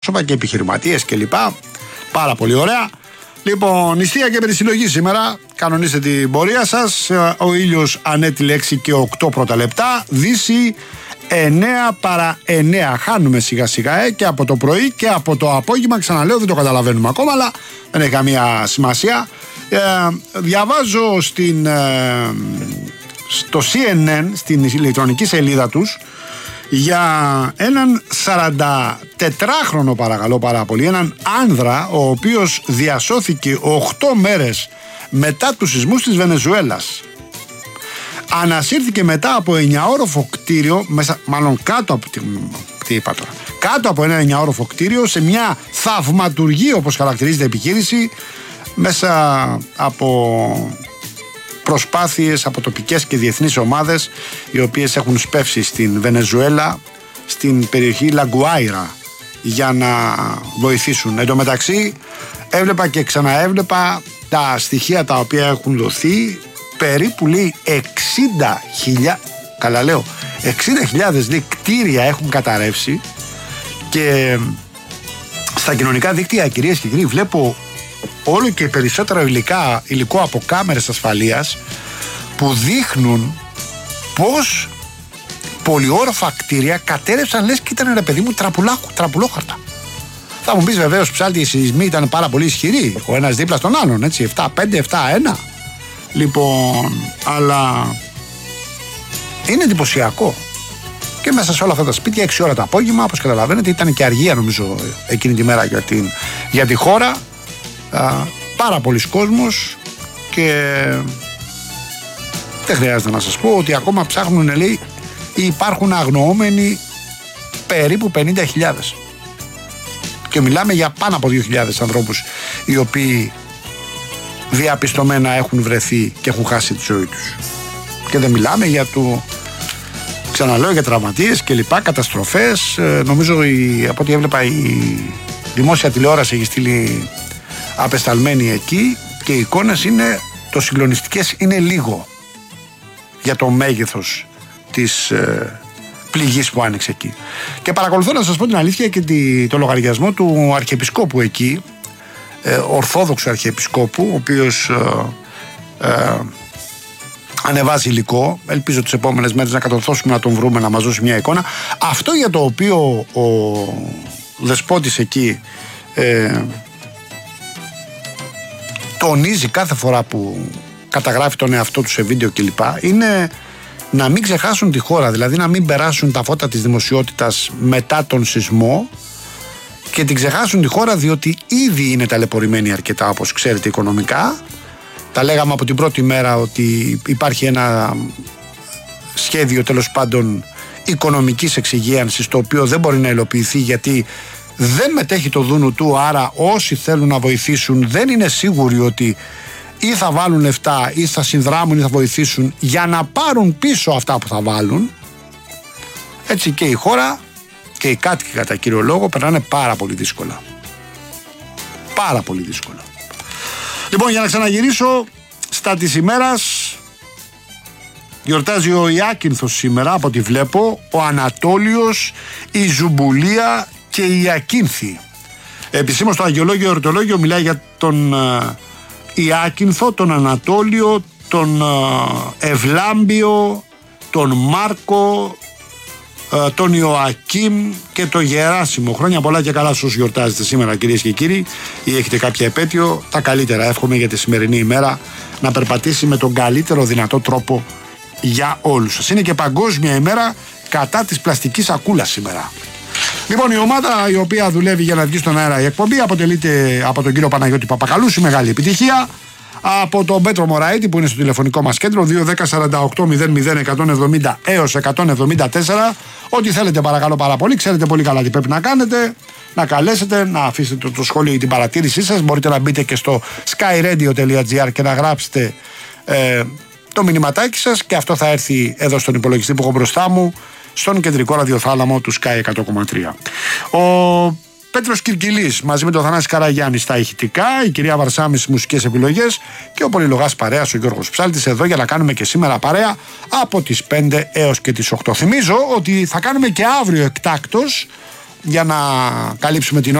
πρόσωπα και επιχειρηματίες κλπ. Πάρα πολύ ωραία. Λοιπόν, νηστεία και περισυλλογή σήμερα. Κανονίστε την πορεία σας. Ο ήλιος ανέτειλε 6 και 8 πρώτα λεπτά. Δύση 9 παρά 9. Χάνουμε σιγά σιγά και από το πρωί και από το απόγευμα. Ξαναλέω, δεν το καταλαβαίνουμε ακόμα, αλλά δεν έχει καμία σημασία. Διαβάζω στο CNN, στην ηλεκτρονική σελίδα τους, για έναν 44χρονο, παρακαλώ πάρα πολύ, έναν άνδρα ο οποίος διασώθηκε 8 μέρες μετά τους σεισμούς της Βενεζουέλας. Ανασύρθηκε μετά από 9όροφο κτίριο, κάτω από ένα 9όροφο κτίριο, σε μια θαυματουργή, όπως χαρακτηρίζεται η επιχείρηση, μέσα από προσπάθειες από τοπικές και διεθνείς ομάδες, οι οποίες έχουν σπεύσει στην Βενεζουέλα, στην περιοχή Λαγκουάιρα, για να βοηθήσουν. Εν τω μεταξύ έβλεπα και ξαναέβλεπα τα στοιχεία τα οποία έχουν δοθεί. Περίπου, λέει, 60.000, καλά λέω, 60.000 κτίρια έχουν καταρρεύσει, και στα κοινωνικά δίκτυα, κυρίες και κύριοι, βλέπω όλο και περισσότερο υλικό από κάμερες ασφαλείας που δείχνουν πως πολυόροφα κτίρια κατέρευσαν, λες και ήταν, ρε παιδί μου, τραπουλόχαρτα. Θα μου πεις βεβαίως, ψάλτη, οι σεισμοί ήταν πάρα πολύ ισχυροί, ο ένας δίπλα στον άλλον, έτσι, 7-5, 7-1. Λοιπόν, αλλά είναι εντυπωσιακό. Και μέσα σε όλα αυτά τα σπίτια, 6 ώρα το απόγευμα, όπως καταλαβαίνετε, ήταν και αργία νομίζω εκείνη τη μέρα για τη χώρα. Πάρα πολλοί κόσμος, και δεν χρειάζεται να σας πω ότι ακόμα ψάχνουν, λέει, υπάρχουν αγνοούμενοι περίπου 50.000, και μιλάμε για πάνω από 2.000 ανθρώπους οι οποίοι διαπιστωμένα έχουν βρεθεί και έχουν χάσει τη ζωή τους, και δεν μιλάμε για ξαναλέω, για τραυματίες και λοιπά, καταστροφές. Νομίζω από ό,τι έβλεπα η δημόσια τηλεόραση έχει στείλει απεσταλμένοι εκεί, και οι εικόνες είναι συγκλονιστικές, είναι λίγο για το μέγεθος της πληγής που άνοιξε εκεί. Και παρακολουθώ, να σας πω την αλήθεια, και το λογαριασμό του Αρχιεπισκόπου εκεί, Ορθόδοξου Αρχιεπισκόπου, ο οποίος ανεβάζει υλικό. Ελπίζω τις επόμενες μέρες να κατορθώσουμε να τον βρούμε, να μας δώσει μια εικόνα. Αυτό για το οποίο ο δεσπότης εκεί τονίζει κάθε φορά που καταγράφει τον εαυτό του σε βίντεο κλπ, είναι να μην ξεχάσουν τη χώρα, δηλαδή να μην περάσουν τα φώτα της δημοσιότητας μετά τον σεισμό και την ξεχάσουν τη χώρα, διότι ήδη είναι ταλαιπωρημένοι αρκετά, όπως ξέρετε, οικονομικά. Τα λέγαμε από την πρώτη μέρα ότι υπάρχει ένα σχέδιο, τέλος πάντων, οικονομικής εξυγίανσης, το οποίο δεν μπορεί να υλοποιηθεί γιατί δεν μετέχει το δούνου του. Άρα όσοι θέλουν να βοηθήσουν δεν είναι σίγουροι ότι ή θα βάλουν λεφτά ή θα συνδράμουν ή θα βοηθήσουν για να πάρουν πίσω αυτά που θα βάλουν. Έτσι και η χώρα και οι κάτοικοι, κατά κύριο λόγο, περνάνε πάρα πολύ δύσκολα. Πάρα πολύ δύσκολα. Λοιπόν, για να ξαναγυρίσω στα της ημέρας, γιορτάζει ο Ιάκυνθος σήμερα, από ό,τι βλέπω, ο Ανατόλιος, η Ζουμπουλία και η Ακίνθη. Επισήμως το Αγιολόγιο Εορτολόγιο μιλάει για τον Ιάκυνθο, τον Ανατόλιο, τον Ευλάμπιο, τον Μάρκο, τον Ιωακίμ και τον Γεράσιμο. Χρόνια πολλά και καλά σε όσους γιορτάζετε σήμερα, κυρίες και κύριοι, ή έχετε κάποια επέτειο. Τα καλύτερα εύχομαι για τη σημερινή ημέρα να περπατήσει με τον καλύτερο δυνατό τρόπο για όλους σας. Είναι και παγκόσμια ημέρα κατά της πλαστικής σακούλας σήμερα. Λοιπόν, η ομάδα η οποία δουλεύει για να βγει στον αέρα η εκπομπή αποτελείται από τον κύριο Παναγιώτη Παπακαλούση, μεγάλη επιτυχία. Από τον Πέτρο Μωραήτη που είναι στο τηλεφωνικό μας κέντρο 210-48-00-170 έως 174. Ό,τι θέλετε παρακαλώ πάρα πολύ, ξέρετε πολύ καλά τι πρέπει να κάνετε. Να καλέσετε, να αφήσετε το σχόλιο ή την παρατήρησή σας. Μπορείτε να μπείτε και στο skyradio.gr και να γράψετε το μηνυματάκι σας, και αυτό θα έρθει εδώ στον υπολογιστή που έχω μπροστά μου, στον κεντρικό ραδιοθάλαμο του Sky 100,3. Ο Πέτρος Κυρκυλής μαζί με τον Θανάση Καραγιάννη στα ηχητικά, η κυρία Βαρσάμι στις μουσικές επιλογές και ο πολυλογάς παρέας ο Γιώργος Ψάλτης εδώ για να κάνουμε και σήμερα παρέα από τις 5 έως και τις 8. Θυμίζω ότι θα κάνουμε και αύριο εκτάκτος για να καλύψουμε την